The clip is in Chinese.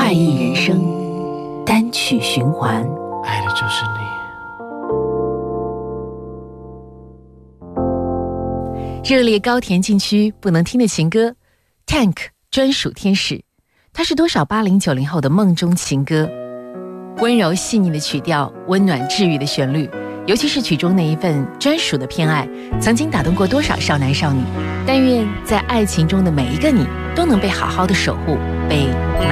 快意人生，单曲循环。 爱的就是你。 热烈高田禁区不能听的情歌 Tank 专属天使，它是多少80、90后的梦中情歌。温柔细腻的曲调，温暖治愈的旋律，尤其是曲中那一份专属的偏爱，曾经打动过多少少男少女。但愿在爱情中的每一个你都能被好好的守护，被